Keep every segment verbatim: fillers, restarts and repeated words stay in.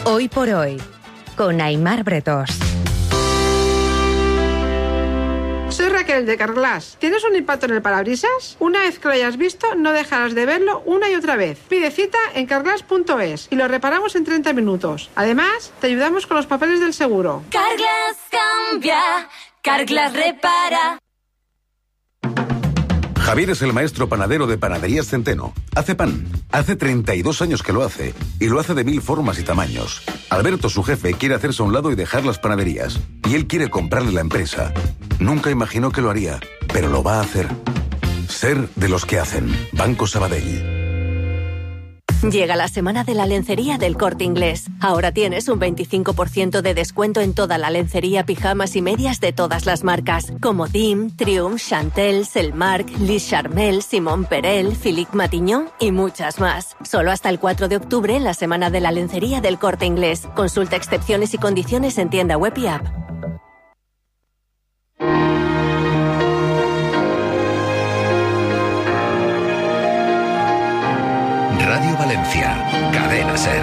Hoy por hoy, con Aimar Bretós. Soy Raquel de Carglass. ¿Tienes un impacto en el parabrisas? Una vez que lo hayas visto, no dejarás de verlo una y otra vez. Pide cita en carglass punto es y lo reparamos en treinta minutos. Además, te ayudamos con los papeles del seguro. Carglass cambia, Carglass repara. Javier es el maestro panadero de Panaderías Centeno. Hace pan. Hace treinta y dos años que lo hace. Y lo hace de mil formas y tamaños. Alberto, su jefe, quiere hacerse a un lado y dejar las panaderías. Y él quiere comprarle la empresa. Nunca imaginó que lo haría, pero lo va a hacer. Ser de los que hacen. Banco Sabadell. Llega la semana de la lencería del Corte Inglés. Ahora tienes un veinticinco por ciento de descuento en toda la lencería, pijamas y medias de todas las marcas, como Dim, Triumph, Chantel, Selmark, Lis Charmel, Simón Perel, Philippe Matignon y muchas más. Solo hasta el cuatro de octubre en la semana de la lencería del Corte Inglés. Consulta excepciones y condiciones en tienda web y app. Radio Valencia, Cadena SER.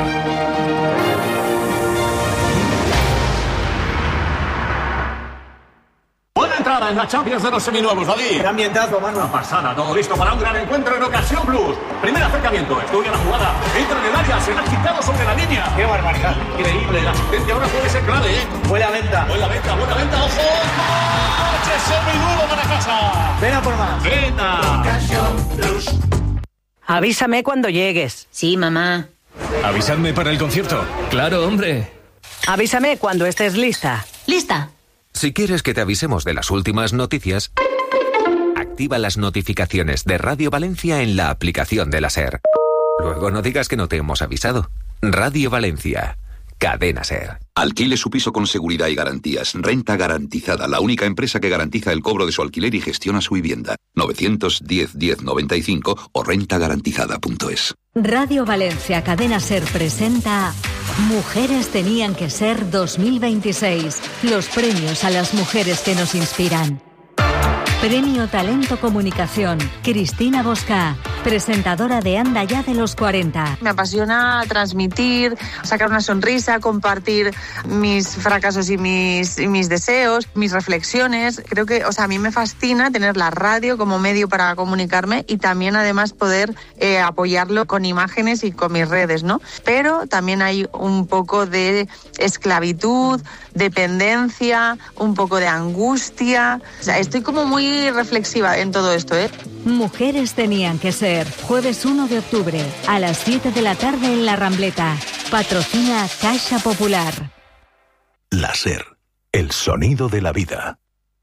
Buena entrada en la Champions de los seminuevos, David. Qué ambientazo, mano. Una pasada, todo listo para un gran encuentro en Ocasión Plus. Primer acercamiento, estudia la jugada, entra en el área, se la ha quitado sobre la línea. Qué barbaridad. Increíble, la asistencia ahora puede ser clave, ¿eh? Buena venta. Buena venta, buena venta, ojo. ¡Coche seminuevo para casa! Ven a por más. Venta. Ocasión Plus. Avísame cuando llegues. Sí, mamá. ¿Avisadme para el concierto? Claro, hombre. Avísame cuando estés lista. ¿Lista? Si quieres que te avisemos de las últimas noticias, activa las notificaciones de Radio Valencia en la aplicación de la SER. Luego no digas que no te hemos avisado. Radio Valencia. Cadena SER. Alquile su piso con seguridad y garantías. Renta Garantizada, la única empresa que garantiza el cobro de su alquiler y gestiona su vivienda. novecientos diez diez noventa y cinco o renta garantizada punto es. Radio Valencia Cadena SER presenta Mujeres tenían que ser dos mil veintiséis. Los premios a las mujeres que nos inspiran. Premio Talento Comunicación, Cristina Bosca, presentadora de Anda Ya de los cuarenta. Me apasiona transmitir, sacar una sonrisa, compartir mis fracasos y mis, y mis deseos, mis reflexiones. Creo que, o sea, a mí me fascina tener la radio como medio para comunicarme y también además poder eh, apoyarlo con imágenes y con mis redes, ¿no? Pero también hay un poco de esclavitud, dependencia, un poco de angustia. O sea, estoy como muy reflexiva en todo esto, ¿eh? Mujeres tenían que ser. Jueves uno de octubre, a las siete de la tarde en La Rambleta. Patrocina Caixa Popular. La SER, el sonido de la vida.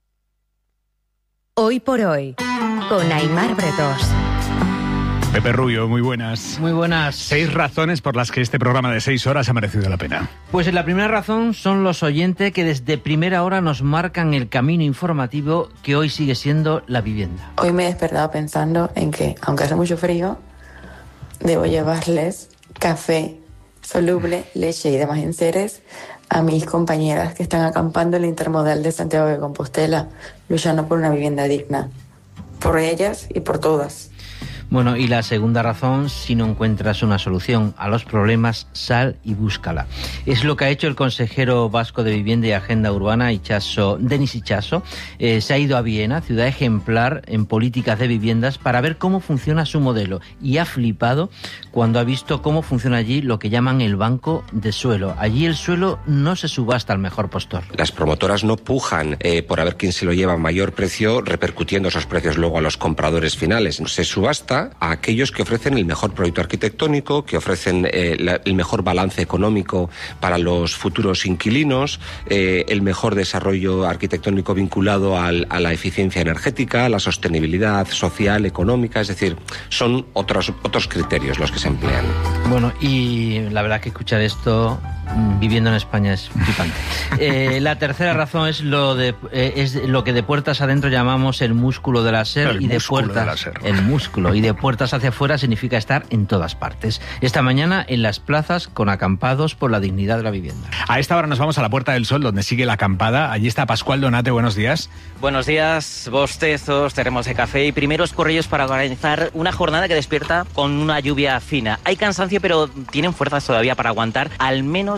Hoy por hoy, con Aimar Bretós. Pepe Rubio, muy buenas. Muy buenas. Seis razones por las que este programa de seis horas ha merecido la pena. Pues la primera razón son los oyentes que desde primera hora nos marcan el camino informativo que hoy sigue siendo la vivienda. Hoy me he despertado pensando en que, aunque hace mucho frío, debo llevarles café soluble, leche y demás enseres a mis compañeras que están acampando en el Intermodal de Santiago de Compostela, luchando por una vivienda digna. Por ellas y por todas. Bueno, y la segunda razón, si no encuentras una solución a los problemas, sal y búscala. Es lo que ha hecho el consejero vasco de Vivienda y Agenda Urbana, Itxaso, Denis Itxaso. Eh, se ha ido a Viena, ciudad ejemplar en políticas de viviendas, para ver cómo funciona su modelo. Y ha flipado cuando ha visto cómo funciona allí lo que llaman el banco de suelo. Allí el suelo no se subasta al mejor postor. Las promotoras no pujan eh, por a ver quién se lo lleva a mayor precio, repercutiendo esos precios luego a los compradores finales. Se subasta a aquellos que ofrecen el mejor proyecto arquitectónico, que ofrecen eh, la, el mejor balance económico para los futuros inquilinos, eh, el mejor desarrollo arquitectónico vinculado al, a la eficiencia energética, a la sostenibilidad social, económica, es decir, son otros, otros criterios los que se emplean. Bueno, y la verdad que escuchar esto viviendo en España es flipante. Eh, la tercera razón es lo de eh, es lo que de puertas adentro llamamos el músculo de la SER, el y de puertas de la SER. el músculo y de puertas hacia afuera significa estar en todas partes. Esta mañana en las plazas con acampados por la dignidad de la vivienda. A esta hora nos vamos a la Puerta del Sol, donde sigue la acampada. Allí está Pascual Donate, buenos días. Buenos días, bostezos, termos de café y primeros corrillos para organizar una jornada que despierta con una lluvia fina. Hay cansancio, pero tienen fuerzas todavía para aguantar al menos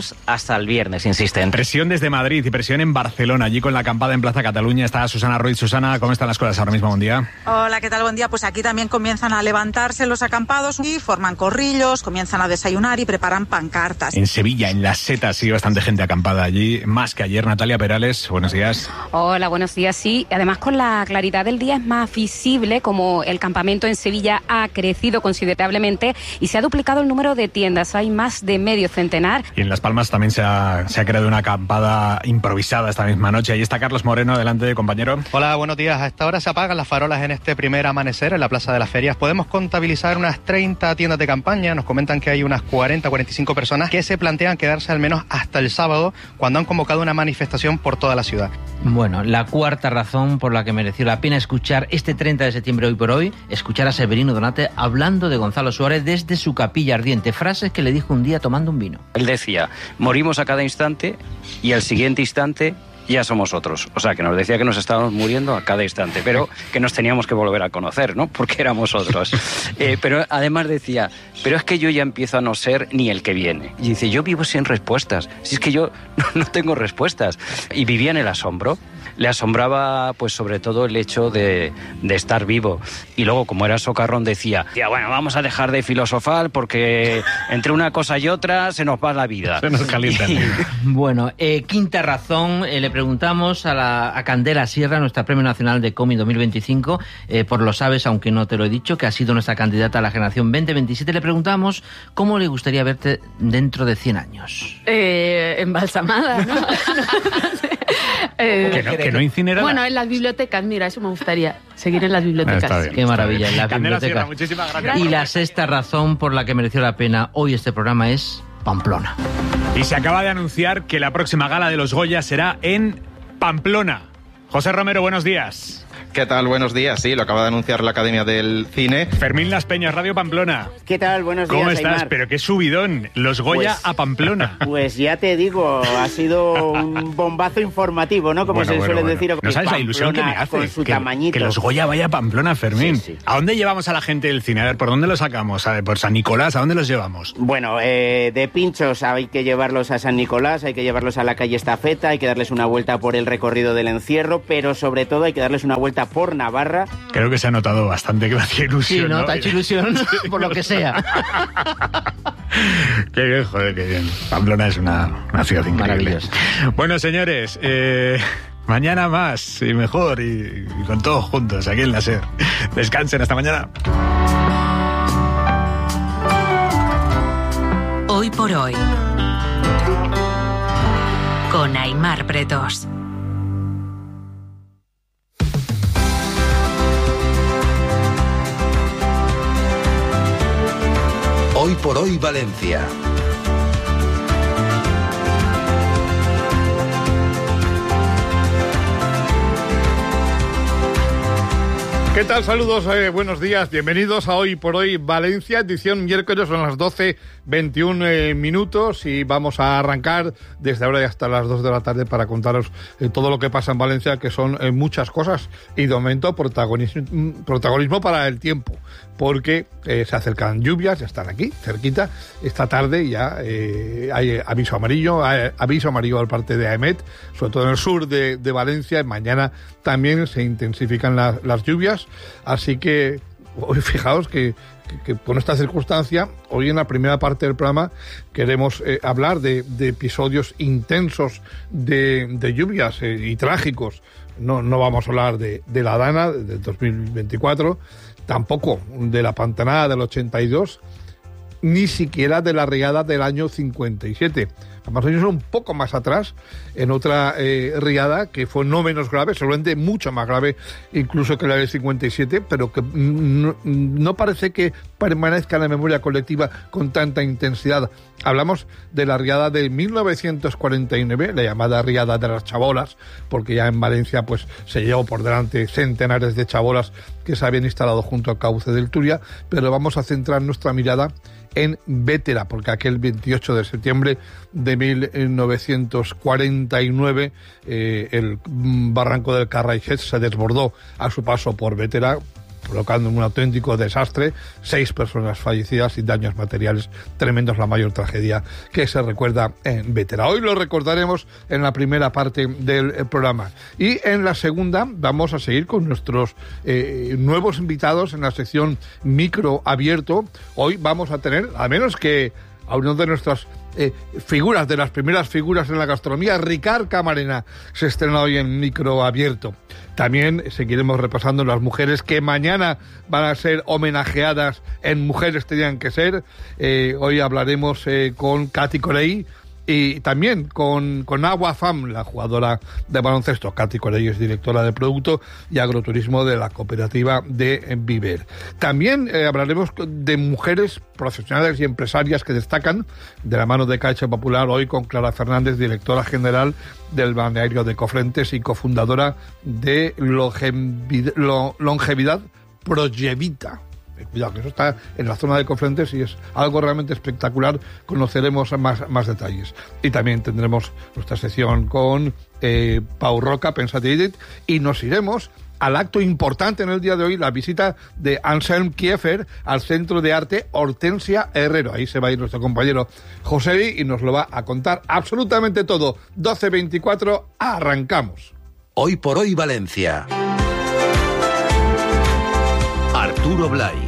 menos hasta el viernes, insisten. Presión desde Madrid y presión en Barcelona, allí con la acampada en Plaza Cataluña. Está Susana Ruiz. Susana, ¿cómo están las cosas ahora mismo? Buen día. Hola, ¿qué tal? Buen día. Pues aquí también comienzan a levantarse los acampados y forman corrillos, comienzan a desayunar y preparan pancartas. En Sevilla, en Las Setas, sigue bastante gente acampada allí, más que ayer. Natalia Perales, buenos días. Hola, buenos días. Sí, además con la claridad del día es más visible como el campamento en Sevilla ha crecido considerablemente y se ha duplicado el número de tiendas. Hay más de medio centenar. Y en Las Palmas también se ha, se ha creado una acampada improvisada esta misma noche. Ahí está Carlos Moreno, adelante, compañero. Hola, buenos días. A esta hora se apagan las farolas en este primer amanecer en la Plaza de las Ferias. Podemos contabilizar unas treinta tiendas de campaña. Nos comentan que hay unas cuarenta, cuarenta y cinco personas que se plantean quedarse al menos hasta el sábado, cuando han convocado una manifestación por toda la ciudad. Bueno, la cuarta razón por la que mereció la pena escuchar este treinta de septiembre, hoy por hoy, escuchar a Severino Donate hablando de Gonzalo Suárez desde su capilla ardiente. Frases que le dijo un día tomando un vino. Él decía, morimos a cada instante y al siguiente instante ya somos otros. O sea, que nos decía que nos estábamos muriendo a cada instante, pero que nos teníamos que volver a conocer, ¿no? Porque éramos otros. Eh, pero además decía, pero es que yo ya empiezo a no ser ni el que viene. Y dice, yo vivo sin respuestas. Si es que yo no, no tengo respuestas. Y vivía en el asombro. Le asombraba, pues, sobre todo el hecho de, de estar vivo. Y luego, como era socarrón, decía, ya, bueno, vamos a dejar de filosofar porque entre una cosa y otra se nos va la vida. Se nos calienta. Y, bueno, eh, quinta razón, eh, le preguntamos a, la, a Candela Sierra, nuestra Premio Nacional de Cómic dos mil veinticinco, eh, por lo sabes, aunque no te lo he dicho, que ha sido nuestra candidata a la generación veinte veintisiete, le preguntamos cómo le gustaría verte dentro de cien años. Eh, embalsamada, ¿no? eh, que no, que no incinerada. Bueno, en las bibliotecas, mira, eso me gustaría, seguir en las bibliotecas. Ah, bien, qué maravilla, en las Candela bibliotecas. Sierra, muchísimas gracias. Y la sexta razón por la que mereció la pena hoy este programa es Pamplona. Y se acaba de anunciar que la próxima gala de los Goya será en Pamplona. José Romero, buenos días. ¿Qué tal? Buenos días. Sí, lo acaba de anunciar la Academia del Cine. Fermín Las Peñas, Radio Pamplona. ¿Qué tal? Buenos días, ¿Cómo estás? Aymar. Pero qué subidón. Los Goya pues, a Pamplona. Pues ya te digo, ha sido un bombazo informativo, ¿no? Como bueno, se bueno, suele bueno. decir. No sabes la ilusión que me hace. Con su que, tamañito. que los Goya vaya a Pamplona, Fermín. Sí, sí. ¿A dónde llevamos a la gente del cine? A ver, ¿por dónde los sacamos? A ver, ¿por San Nicolás? ¿A dónde los llevamos? Bueno, eh, de pinchos hay que llevarlos a San Nicolás, hay que llevarlos a la calle Estafeta, hay que darles una vuelta por el recorrido del encierro, pero sobre todo hay que darles una vuelta por Navarra. Creo que se ha notado bastante que me hacía ilusión. Sí, ¿no? ¿no? Te ha hecho ilusión por lo que sea. Qué bien, joder, qué bien. Pamplona es una, una ciudad increíble. Maravillosa. Bueno, señores, eh, mañana más y mejor y, y con todos juntos aquí en la SER. Descansen, hasta mañana. Hoy por hoy, con Aymar Bretos. Hoy por hoy Valencia. ¿Qué tal? Saludos, eh, buenos días, bienvenidos a Hoy por Hoy Valencia, edición miércoles, son las doce veintiuno eh, minutos y vamos a arrancar desde ahora y hasta las dos de la tarde para contaros eh, todo lo que pasa en Valencia, que son eh, muchas cosas y de momento protagonismo, protagonismo para el tiempo, porque eh, se acercan lluvias, ya están aquí, cerquita, esta tarde ya eh, hay aviso amarillo, hay aviso amarillo al parte de AEMET, sobre todo en el sur de, de Valencia, y mañana también se intensifican la, las lluvias. Así que hoy fijaos que, que, que con esta circunstancia, hoy en la primera parte del programa queremos eh, hablar de, de episodios intensos de, de lluvias eh, y trágicos. No, no vamos a hablar de, de la Dana del dos mil veinticuatro, tampoco de la Pantanada del ochenta y dos, ni siquiera de la riada del año cincuenta y siete. Además, ellos son un poco más atrás, en otra eh, riada que fue no menos grave, seguramente mucho más grave incluso que la del cincuenta y siete, pero que no, no parece que permanezca en la memoria colectiva con tanta intensidad. Hablamos de la riada de mil novecientos cuarenta y nueve, la llamada riada de las chabolas, porque ya en Valencia pues se llevó por delante centenares de chabolas que se habían instalado junto al cauce del Turia, pero vamos a centrar nuestra mirada en Bétera, porque aquel veintiocho de septiembre de mil novecientos cuarenta y nueve eh, el barranco del Carraixet se desbordó a su paso por Bétera, provocando un auténtico desastre, seis personas fallecidas y daños materiales tremendos, la mayor tragedia que se recuerda en Bétera. Hoy lo recordaremos en la primera parte del programa. Y en la segunda vamos a seguir con nuestros eh, nuevos invitados en la sección Micro Abierto. Hoy vamos a tener, a menos que a uno de nuestras eh, figuras, de las primeras figuras en la gastronomía, Ricard Camarena, se estrena hoy en Micro Abierto. También seguiremos repasando las mujeres que mañana van a ser homenajeadas en Mujeres Tenían que Ser. Eh, hoy hablaremos eh, con Katy Corey y también con, con Agua Fam, la jugadora de baloncesto. Katy Corey es directora de producto y agroturismo de la cooperativa de Viver. También eh, hablaremos de mujeres profesionales y empresarias que destacan de la mano de Caixa Popular, hoy con Clara Fernández, directora general del balneario de Cofrentes y cofundadora de Longevidad, Longevidad Progevita. Cuidado, que eso está en la zona de Cofrentes y es algo realmente espectacular. Conoceremos más, más detalles. Y también tendremos nuestra sección con eh, Pau Roca, Pensate Edit, y nos iremos al acto importante en el día de hoy, la visita de Anselm Kiefer al Centro de Arte Hortensia Herrero. Ahí se va a ir nuestro compañero José y nos lo va a contar absolutamente todo. doce veinticuatro, arrancamos. Hoy por hoy Valencia. Arturo Blay.